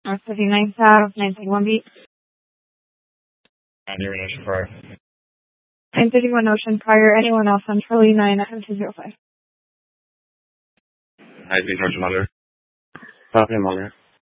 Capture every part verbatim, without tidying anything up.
North fifty-nine South, nine thirty-one beat. nine thirty-one Ocean prior. nine thirty-one Ocean prior. Anyone else on Charlie nine two zero five? High speed Georgia monitor. Copy monitor.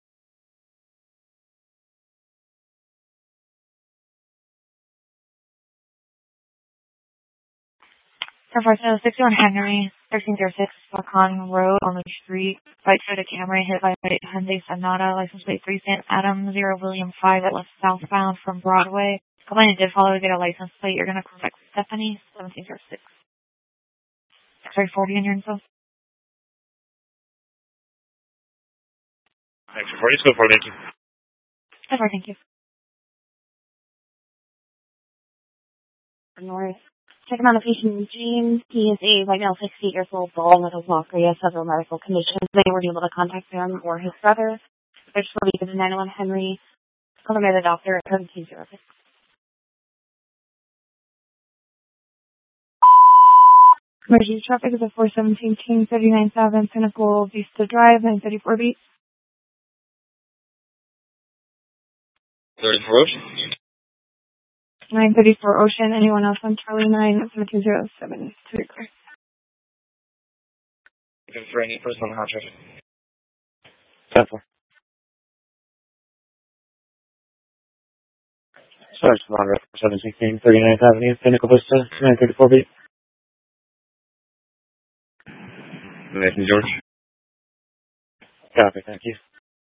Air sixty-one Henry, thirteen oh six Falcon Road on the street. Right foot of Camry hit by Hyundai Sonata, license plate three Saint Adam, zero William five that left southbound from Broadway. Complainant did follow to get a license plate. You're going to contact Stephanie, seventeen oh six. Sorry, forty in your info. Thanks for forty, let's go for thank you. That's right, thank you. North. Check him out, patient James. He is a right now sixty years old, bald with a walker. He has several medical conditions. They were able to contact him or his brother. Search for the nine oh one Henry. Call him by the doctor at seventeen oh six. Emergency traffic is at four seventeen King, thirty-nine South Pinnacle Vista Drive, nine thirty-four beat. thirty-four Ocean. nine thirty-four Ocean. Anyone else on Charlie nine seven two zero seven? To be clear. Looking for any person on the hot traffic. ten four. Search monitor for seventeen King, thirty-ninth Avenue, Pinnacle Vista, nine thirty-four beat. Nathan George. Copy, thank you.